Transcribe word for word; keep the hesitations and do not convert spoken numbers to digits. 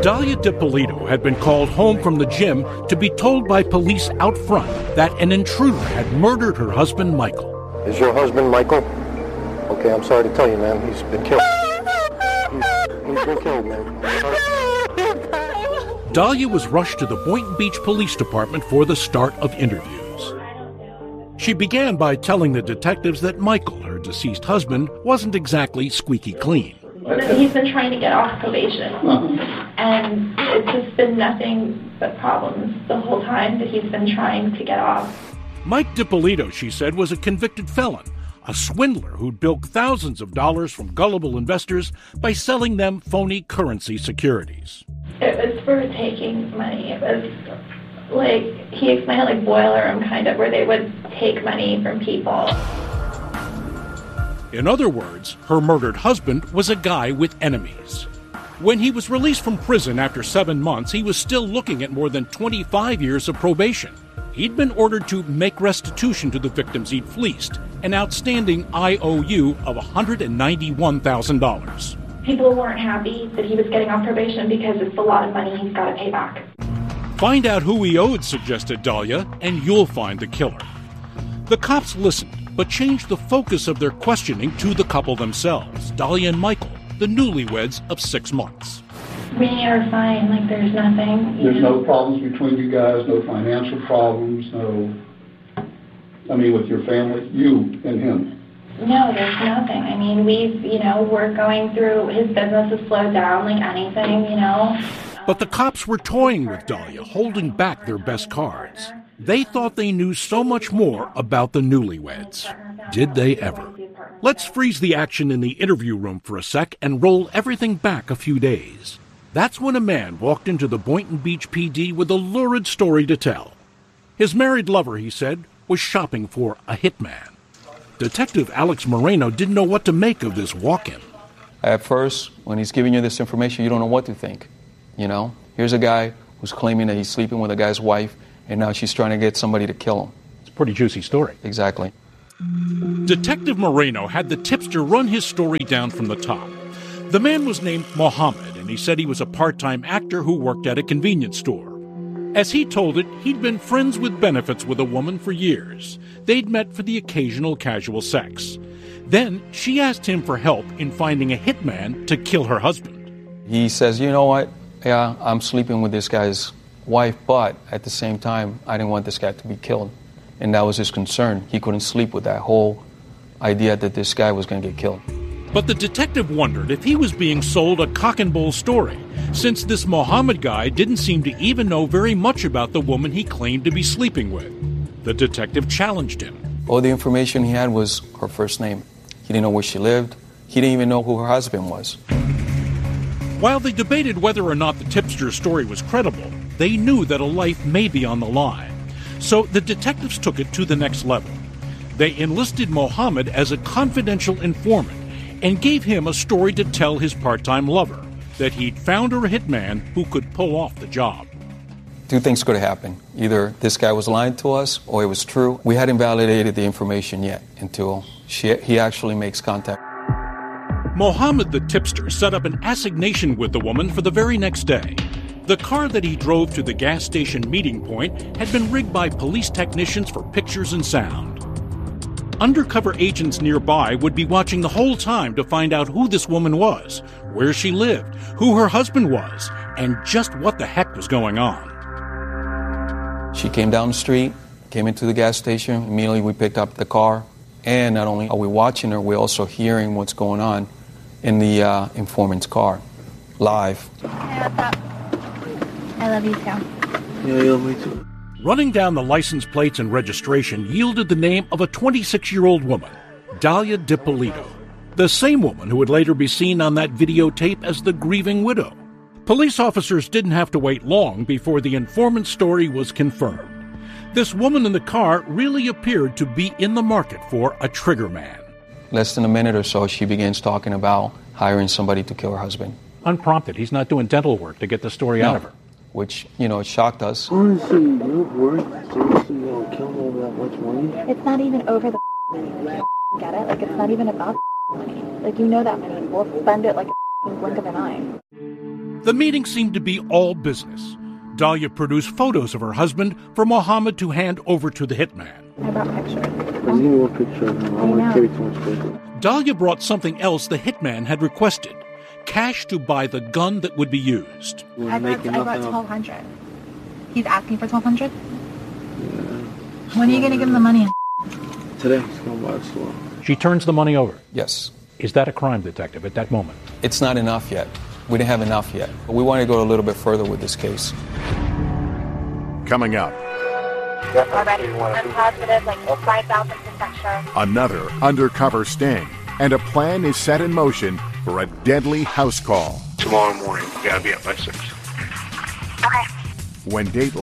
Dalia DiPolito had been called home from the gym to be told by police out front that an intruder had murdered her husband, Michael. Is your husband Michael? Okay, I'm sorry to tell you, man. He's been killed. He's, he's been killed, man. Dalia was rushed to the Boynton Beach Police Department for the start of interviews. She began by telling the detectives that Michael, her deceased husband, wasn't exactly squeaky clean. He's been trying to get off probation, and it's just been nothing but problems the whole time that he's been trying to get off. Mike DiPolito, she said, was a convicted felon, a swindler who'd bilked thousands of dollars from gullible investors by selling them phony currency securities. It was for taking money. It was like, he explained it like boiler room kind of, where they would take money from people. In other words, her murdered husband was a guy with enemies. When he was released from prison after seven months, he was still looking at more than twenty-five years of probation. He'd been ordered to make restitution to the victims he'd fleeced, an outstanding I O U of one hundred ninety-one thousand dollars. People weren't happy that he was getting off probation because it's a lot of money he's got to pay back. Find out who he owed, suggested Dalia, and you'll find the killer. The cops listened, but changed the focus of their questioning to the couple themselves, Dalia and Michael, the newlyweds of six months. We are fine, like there's nothing. There's know. no problems between you guys, no financial problems, no, I mean, with your family, you and him. No, there's nothing. I mean, we've, you know, we're going through, his business has slowed down like anything, you know. But the cops were toying with Dalia, holding back their best cards. They thought they knew so much more about the newlyweds. Did they ever? Let's freeze the action in the interview room for a sec and roll everything back a few days. That's when a man walked into the Boynton Beach P D with a lurid story to tell. His married lover, he said, was shopping for a hitman. Detective Alex Moreno didn't know what to make of this walk-in. At first, when he's giving you this information, you don't know what to think. You know, here's a guy who's claiming that he's sleeping with a guy's wife, and now she's trying to get somebody to kill him. It's a pretty juicy story. Exactly. Detective Moreno had the tipster run his story down from the top. The man was named Mohammed, and he said he was a part-time actor who worked at a convenience store. As he told it, he'd been friends with benefits with a woman for years. They'd met for the occasional casual sex. Then she asked him for help in finding a hitman to kill her husband. He says, you know what, yeah, I'm sleeping with this guy's wife, but at the same time, I didn't want this guy to be killed. And that was his concern. He couldn't sleep with that whole idea that this guy was going to get killed. But the detective wondered if he was being sold a cock and bull story, since this Mohammed guy didn't seem to even know very much about the woman he claimed to be sleeping with. The detective challenged him. All the information he had was her first name. He didn't know where she lived. He didn't even know who her husband was. While they debated whether or not the tipster's story was credible, they knew that a life may be on the line. So the detectives took it to the next level. They enlisted Mohammed as a confidential informant and gave him a story to tell his part-time lover, that he'd found her a hitman who could pull off the job. Two things could have happened. Either this guy was lying to us or it was true. We hadn't validated the information yet until she, he actually makes contact. Mohammed the tipster set up an assignation with the woman for the very next day. The car that he drove to the gas station meeting point had been rigged by police technicians for pictures and sound. Undercover agents nearby would be watching the whole time to find out who this woman was, where she lived, who her husband was, and just what the heck was going on. She came down the street, came into the gas station. Immediately we picked up the car. And not only are we watching her, we're also hearing what's going on in the uh, informant's car, live. Hey, what's up? I love you too. Yeah, I love me too. Running down the license plates and registration yielded the name of a twenty-six-year-old woman, Dalia DiPolito, the same woman who would later be seen on that videotape as the grieving widow. Police officers didn't have to wait long before the informant's story was confirmed. This woman in the car really appeared to be in the market for a trigger man. Less than a minute or so, she begins talking about hiring somebody to kill her husband. Unprompted. He's not doing dental work to get the story no. out of her. Which, you know, shocked us. Honestly, you're worth seriously gonna kill over that much money? It's not even over the money. Like, get it? Like, it's not even about money. Like, you know that money. We'll spend it like a blink of an eye. The meeting seemed to be all business. Dahlia produced photos of her husband for Mohammed to hand over to the hitman. I brought pictures. There's even one picture of him. I don't want to carry too much paper. Dahlia brought something else the hitman had requested, cash to buy the gun that would be used. We're I brought, making I brought nothing twelve up. hundred. He's asking for twelve hundred. Yeah. When are you gonna give him the money? Today, he's going to buy the store. She turns the money over. Yes. Is that a crime, detective, at that moment? It's not enough yet. We didn't have enough yet. But we want to go a little bit further with this case. Coming up, Already. I'm positive, like five thousand percent sure. another undercover sting, and a plan is set in motion for a deadly house call. Tomorrow morning, we gotta be up by six. Okay. When Dateline